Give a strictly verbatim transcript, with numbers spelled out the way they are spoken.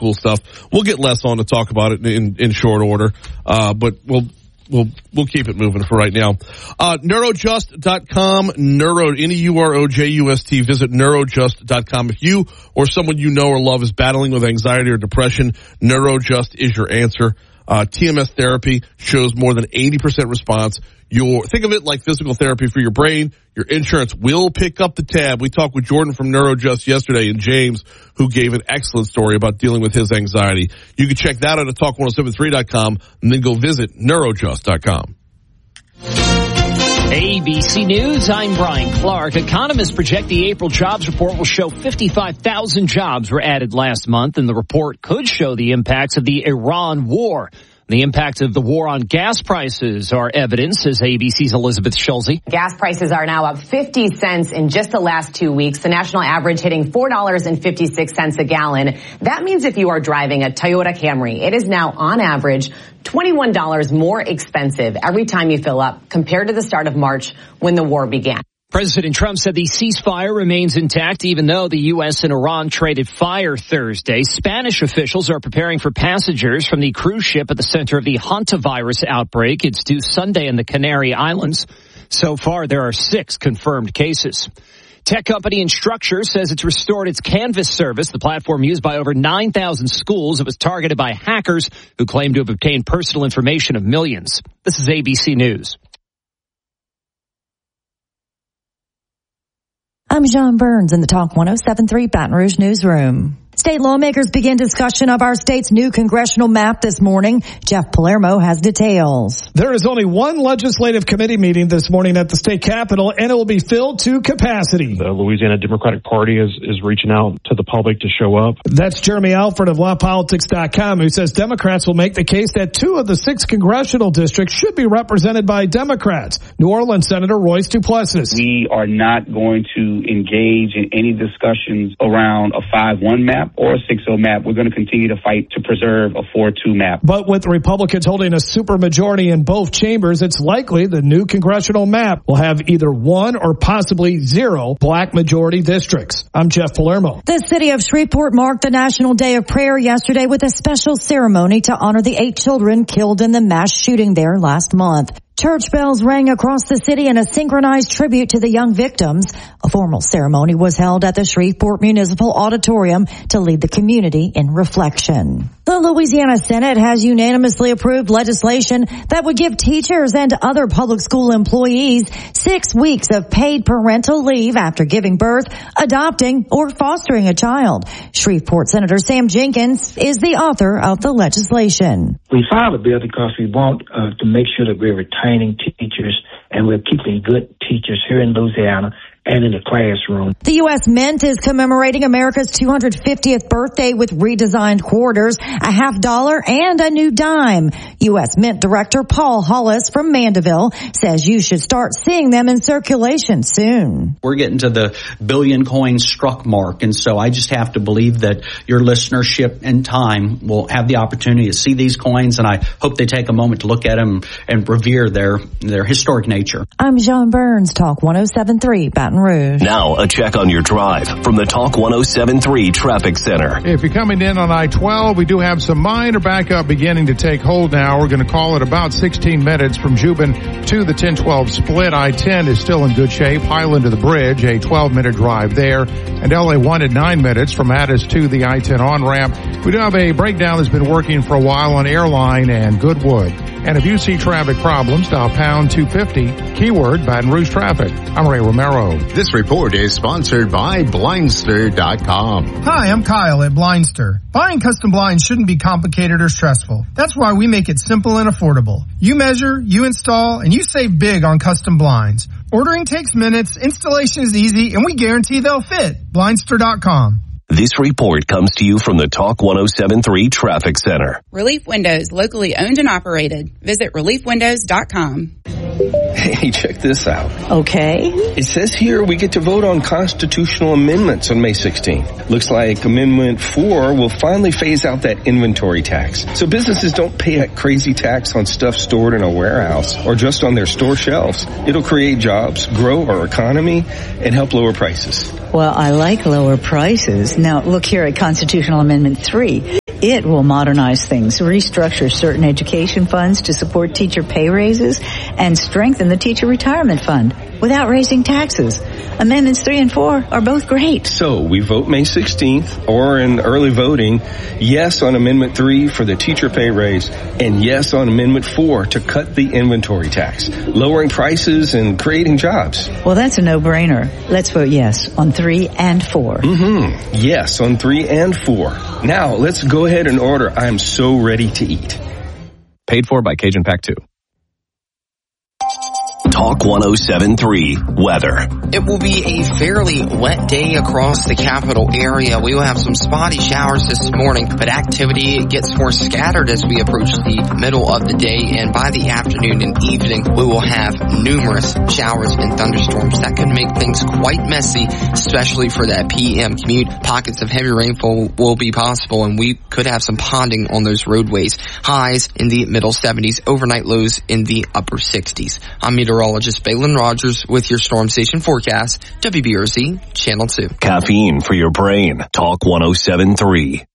cool stuff. We'll get Les on to talk about it in, in short order, uh, but we'll we'll we'll keep it moving for right now. Uh, neurojust dot com, neuro, N E U R O J U S T. Visit neurojust dot com. If you or someone you know or love is battling with anxiety or depression, Neurojust is your answer. Uh, T M S therapy shows more than eighty percent response. Your, think of it like physical therapy for your brain. Your insurance will pick up the tab. We talked with Jordan from Neurojust yesterday and James, who gave an excellent story about dealing with his anxiety. You can check that out at talk ten seventy-three dot com and then go visit neurojust dot com. A B C News, I'm Brian Clark. Economists project the April jobs report will show fifty-five thousand jobs were added last month, and the report could show the impacts of the Iran war. The impact of the war on gas prices are evident, says A B C's Elizabeth Schulze. Gas prices are now up fifty cents in just the last two weeks. The national average hitting four dollars and fifty-six cents a gallon. That means if you are driving a Toyota Camry, it is now on average twenty-one dollars more expensive every time you fill up compared to the start of March when the war began. President Trump said the ceasefire remains intact even though the U S and Iran traded fire Thursday. Spanish officials are preparing for passengers from the cruise ship at the center of the hantavirus outbreak. It's due Sunday in the Canary Islands. So far, there are six confirmed cases. Tech company Instructure says it's restored its Canvas service, the platform used by over nine thousand schools. It was targeted by hackers who claimed to have obtained personal information of millions. This is A B C News. I'm John Burns in the Talk ten seventy-three Baton Rouge newsroom. State lawmakers begin discussion of our state's new congressional map this morning. Jeff Palermo has details. There is only one legislative committee meeting this morning at the state capitol, and it will be filled to capacity. The Louisiana Democratic Party is, is reaching out to the public to show up. That's Jeremy Alford of law politics dot com, who says Democrats will make the case that two of the six congressional districts should be represented by Democrats. New Orleans Senator Royce Duplessis. We are not going to engage in any discussions around a five one map or a six oh map. We're going to continue to fight to preserve a four two map. But with Republicans holding a supermajority in both chambers, it's likely the new congressional map will have either one or possibly zero black majority districts. I'm Jeff Palermo. The city of Shreveport marked the National Day of Prayer yesterday with a special ceremony to honor the eight children killed in the mass shooting there last month. Church bells rang across the city in a synchronized tribute to the young victims. A formal ceremony was held at the Shreveport Municipal Auditorium to lead the community in reflection. The Louisiana Senate has unanimously approved legislation that would give teachers and other public school employees six weeks of paid parental leave after giving birth, adopting, or fostering a child. Shreveport Senator Sam Jenkins is the author of the legislation. We filed a bill because we want uh, to make sure that we're retaining teachers and we're keeping good teachers here in Louisiana and in the classroom. The U S Mint is commemorating America's two hundred fiftieth birthday with redesigned quarters, a half dollar, and a new dime. U S Mint Director Paul Hollis from Mandeville says you should start seeing them in circulation soon. We're getting to the billion coins struck mark, and so I just have to believe that your listenership and time will have the opportunity to see these coins, and I hope they take a moment to look at them and revere their, their historic nature. I'm John Burns, Talk ten seventy-three, Baton Rouge. Now, a check on your drive from the Talk ten seventy-three Traffic Center. If you're coming in on I twelve, we do have some minor backup beginning to take hold now. We're going to call it about sixteen minutes from Jubin to the ten twelve split. I ten is still in good shape. Highland to the bridge, a twelve minute drive there. And L A one at nine minutes from Addis to the I ten on-ramp. We do have a breakdown that's been working for a while on Airline and Goodwood. And if you see traffic problems, dial pound two fifty, keyword Baton Rouge traffic. I'm Ray Romero. This report is sponsored by Blindster dot com. Hi, I'm Kyle at Blindster. Buying custom blinds shouldn't be complicated or stressful. That's why we make it simple and affordable. You measure, you install, and you save big on custom blinds. Ordering takes minutes, installation is easy, and we guarantee they'll fit. Blindster dot com. This report comes to you from the Talk ten seventy-three Traffic Center. Relief Windows, locally owned and operated. Visit relief windows dot com. Hey, check this out. Okay. It says here we get to vote on constitutional amendments on May sixteenth. Looks like Amendment four will finally phase out that inventory tax. So businesses don't pay that crazy tax on stuff stored in a warehouse or just on their store shelves. It'll create jobs, grow our economy, and help lower prices. Well, I like lower prices. Now, look here at Constitutional Amendment three. It will modernize things, restructure certain education funds to support teacher pay raises, and strengthen the teacher retirement fund without raising taxes. Amendments three and four are both great. So we vote May sixteenth, or in early voting, yes on Amendment three for the teacher pay raise, and yes on Amendment four to cut the inventory tax, lowering prices and creating jobs. Well, that's a no-brainer. Let's vote yes on three and four. Mm-hmm. Yes on three and four. Now, let's go ahead and order. I am so ready to eat. Paid for by Cajun Pack two. Talk one oh seven three weather. It will be a fairly wet day across the capital area. We will have some spotty showers this morning, but activity gets more scattered as we approach the middle of the day, and by the afternoon and evening, we will have numerous showers and thunderstorms. That could make things quite messy, especially for that P M commute. Pockets of heavy rainfall will be possible, and we could have some ponding on those roadways. Highs in the middle seventies, overnight lows in the upper sixties. I'm meteorologist Balin Rogers with your Storm Station forecast, W B R Z Channel two. Caffeine for your brain. Talk one oh seven three.